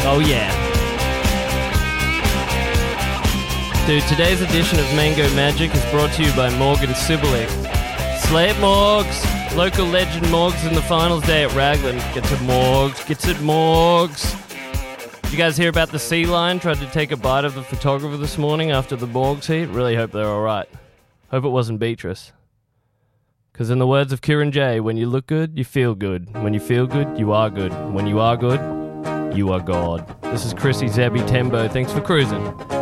Oh yeah. Dude, today's edition of Mango Magic is brought to you by Morgan Sibilik. Slay it, Morgs! Local legend Morgs in the finals day at Raglan. Gets it, Morgs. Gets it, Morgs. Did you guys hear about the Sea Lion tried to take a bite of the photographer this morning after the Morgs heat? Really hope they're alright. Hope it wasn't Beatrice. Because in the words of Kieran J, when you look good, you feel good. When you feel good, you are good. When you are good, you are God. This is Chrissy Zebby Tembo. Thanks for cruising.